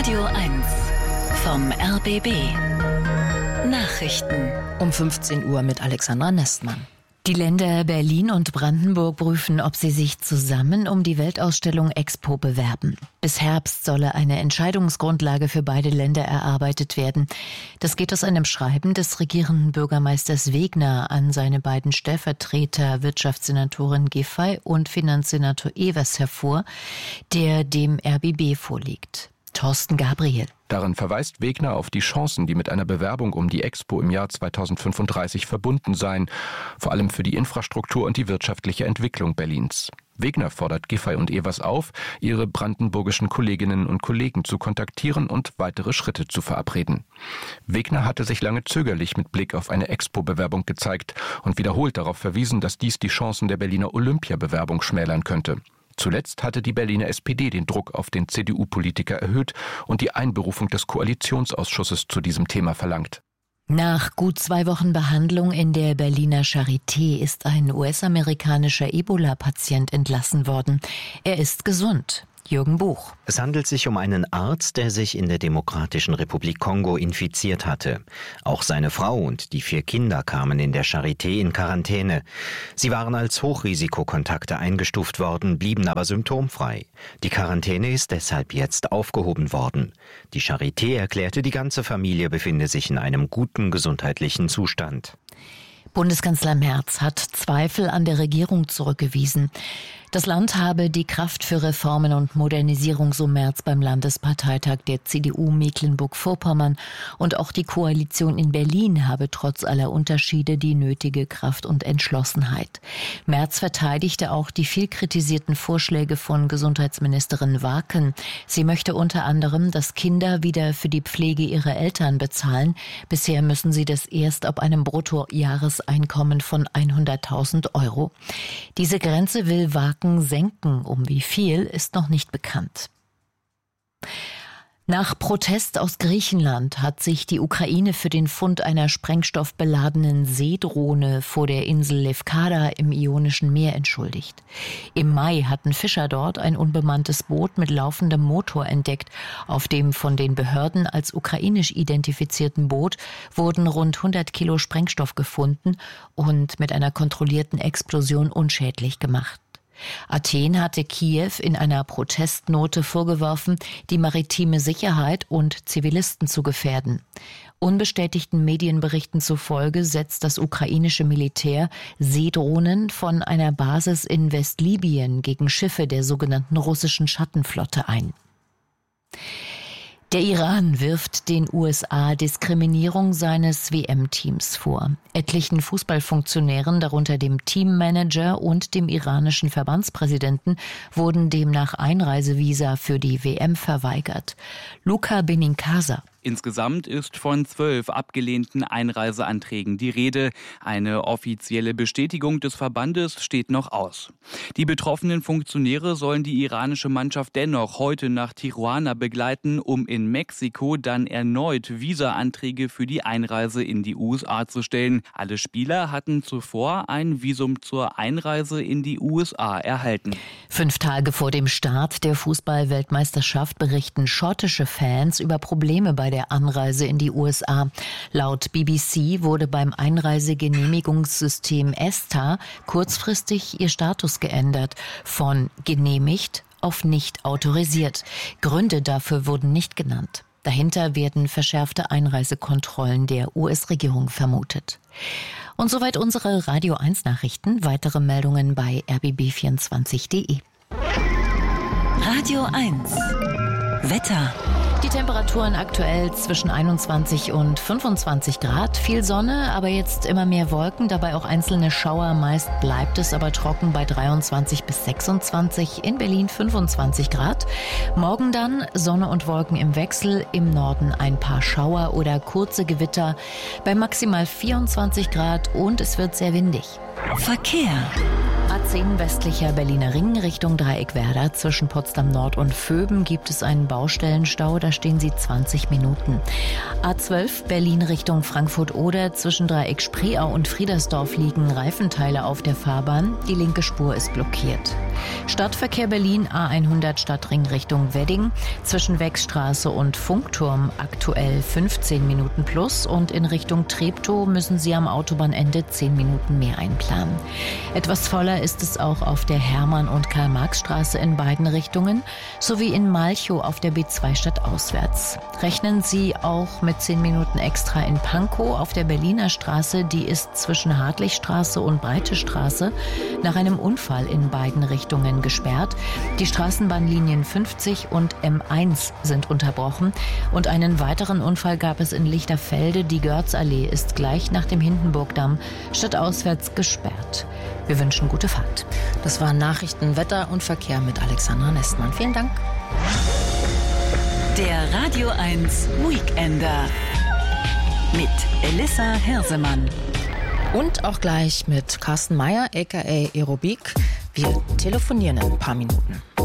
Radio 1 vom RBB. Nachrichten um 15 Uhr mit Alexandra Nestmann. Die Länder Berlin und Brandenburg prüfen, ob sie sich zusammen um die Weltausstellung Expo bewerben. Bis Herbst solle eine Entscheidungsgrundlage für beide Länder erarbeitet werden. Das geht aus einem Schreiben des regierenden Bürgermeisters Wegner an seine beiden Stellvertreter, Wirtschaftssenatorin Giffey und Finanzsenator Evers, hervor, der dem RBB vorliegt. Thorsten Gabriel. Darin verweist Wegner auf die Chancen, die mit einer Bewerbung um die Expo im Jahr 2035 verbunden seien, vor allem für die Infrastruktur und die wirtschaftliche Entwicklung Berlins. Wegner fordert Giffey und Evers auf, ihre brandenburgischen Kolleginnen und Kollegen zu kontaktieren und weitere Schritte zu verabreden. Wegner hatte sich lange zögerlich mit Blick auf eine Expo-Bewerbung gezeigt und wiederholt darauf verwiesen, dass dies die Chancen der Berliner Olympia-Bewerbung schmälern könnte. Zuletzt hatte die Berliner SPD den Druck auf den CDU-Politiker erhöht und die Einberufung des Koalitionsausschusses zu diesem Thema verlangt. Nach gut 2 Wochen Behandlung in der Berliner Charité ist ein US-amerikanischer Ebola-Patient entlassen worden. Er ist gesund. Jürgen Buch. Es handelt sich um einen Arzt, der sich in der Demokratischen Republik Kongo infiziert hatte. Auch seine Frau und die 4 Kinder kamen in der Charité in Quarantäne. Sie waren als Hochrisikokontakte eingestuft worden, blieben aber symptomfrei. Die Quarantäne ist deshalb jetzt aufgehoben worden. Die Charité erklärte, die ganze Familie befinde sich in einem guten gesundheitlichen Zustand. Bundeskanzler Merz hat Zweifel an der Regierung zurückgewiesen. Das Land habe die Kraft für Reformen und Modernisierung, so Merz beim Landesparteitag der CDU Mecklenburg-Vorpommern. Und auch die Koalition in Berlin habe trotz aller Unterschiede die nötige Kraft und Entschlossenheit. Merz verteidigte auch die viel kritisierten Vorschläge von Gesundheitsministerin Warken. Sie möchte unter anderem, dass Kinder wieder für die Pflege ihrer Eltern bezahlen. Bisher müssen sie das erst ab einem Bruttojahreseinkommen von 100.000 Euro. Diese Grenze will Warken senken. Um wie viel ist noch nicht bekannt. Nach Protest aus Griechenland hat sich die Ukraine für den Fund einer sprengstoffbeladenen Seedrohne vor der Insel Lefkada im Ionischen Meer entschuldigt. Im Mai hatten Fischer dort ein unbemanntes Boot mit laufendem Motor entdeckt. Auf dem von den Behörden als ukrainisch identifizierten Boot wurden rund 100 Kilo Sprengstoff gefunden und mit einer kontrollierten Explosion unschädlich gemacht. Athen hatte Kiew in einer Protestnote vorgeworfen, die maritime Sicherheit und Zivilisten zu gefährden. Unbestätigten Medienberichten zufolge setzt das ukrainische Militär Seedrohnen von einer Basis in Westlibyen gegen Schiffe der sogenannten russischen Schattenflotte ein. Der Iran wirft den USA Diskriminierung seines WM-Teams vor. Etlichen Fußballfunktionären, darunter dem Teammanager und dem iranischen Verbandspräsidenten, wurden demnach Einreisevisa für die WM verweigert. Luca Benincasa. Insgesamt ist von 12 abgelehnten Einreiseanträgen die Rede. Eine offizielle Bestätigung des Verbandes steht noch aus. Die betroffenen Funktionäre sollen die iranische Mannschaft dennoch heute nach Tijuana begleiten, um in Mexiko dann erneut Visa-Anträge für die Einreise in die USA zu stellen. Alle Spieler hatten zuvor ein Visum zur Einreise in die USA erhalten. 5 Tage vor dem Start der Fußball-Weltmeisterschaft berichten schottische Fans über Probleme bei der Anreise in die USA. Laut BBC wurde beim Einreisegenehmigungssystem ESTA kurzfristig ihr Status geändert, von genehmigt auf nicht autorisiert. Gründe dafür wurden nicht genannt. Dahinter werden verschärfte Einreisekontrollen der US-Regierung vermutet. Und soweit unsere Radio 1 Nachrichten. Weitere Meldungen bei rbb24.de. Radio 1 Wetter. Die Temperaturen aktuell zwischen 21 und 25 Grad. Viel Sonne, aber jetzt immer mehr Wolken, dabei auch einzelne Schauer. Meist bleibt es aber trocken bei 23 bis 26, in Berlin 25 Grad. Morgen dann Sonne und Wolken im Wechsel, im Norden ein paar Schauer oder kurze Gewitter bei maximal 24 Grad und es wird sehr windig. Verkehr. A10 westlicher Berliner Ring Richtung Dreieckwerder. Zwischen Potsdam Nord und Vöben gibt es einen Baustellenstau, da stehen Sie 20 Minuten. A12 Berlin Richtung Frankfurt-Oder. Zwischen Dreieck Spreeau und Friedersdorf liegen Reifenteile auf der Fahrbahn. Die linke Spur ist blockiert. Stadtverkehr Berlin A100 Stadtring Richtung Wedding. Zwischen Wechstraße und Funkturm aktuell 15 Minuten plus. Und in Richtung Treptow müssen Sie am Autobahnende 10 Minuten mehr einplanen. Etwas voller ist es auch auf der Hermann- und Karl-Marx-Straße in beiden Richtungen sowie in Malchow auf der B2 stadtauswärts. Rechnen Sie auch mit 10 Minuten extra in Pankow auf der Berliner Straße. Die ist zwischen Hartlichstraße und Breite Straße nach einem Unfall in beiden Richtungen gesperrt. Die Straßenbahnlinien 50 und M1 sind unterbrochen und einen weiteren Unfall gab es in Lichterfelde. Die Görzallee ist gleich nach dem Hindenburgdamm stadtauswärts gesperrt. Wir wünschen gute Fahrt. Das waren Nachrichten, Wetter und Verkehr mit Alexandra Nestmann. Vielen Dank. Der Radio 1 Weekender mit Elissa Hirsemann. Und auch gleich mit Carsten Meyer, a.k.a. Aerobik. Wir telefonieren in ein paar Minuten.